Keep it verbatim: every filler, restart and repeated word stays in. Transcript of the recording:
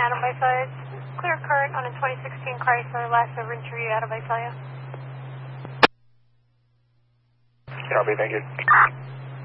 Adam Visalia. Clear current on a twenty sixteen Chrysler, last over interview, Adam Visalia. Copy, thank you.